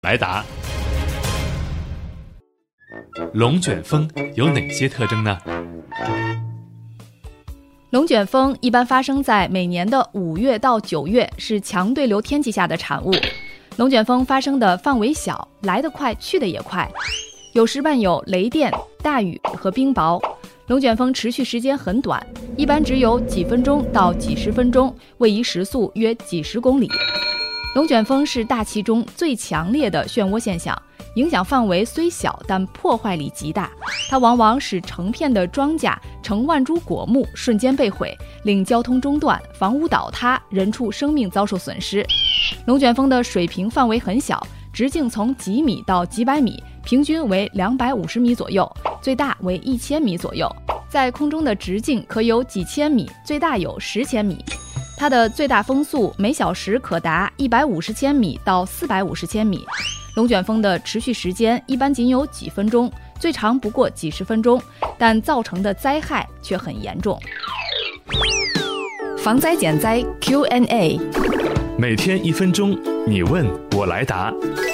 来答。龙卷风有哪些特征呢？ 龙卷风一般发生在每年的5月到9月，是强对流天气下的产物。龙卷风发生的范围小，来得快，去得也快，有时伴有雷电、大雨和冰雹。龙卷风持续时间很短，一般只有几分钟到几十分钟，位移时速约几十公里。龙卷风是大气中最强烈的漩涡现象，影响范围虽小，但破坏力极大。它往往使成片的庄稼、成万株果木瞬间被毁，令交通中断、房屋倒塌、人畜生命遭受损失。龙卷风的水平范围很小，直径从几米到几百米，平均为250米左右，最大为1000米左右。在空中的直径可有几千米，最大有10千米。它的最大风速每小时可达150千米到450千米。龙卷风的持续时间一般仅有几分钟，最长不过几十分钟，但造成的灾害却很严重。防灾减灾 Q&A， 每天1分钟，你问我来答。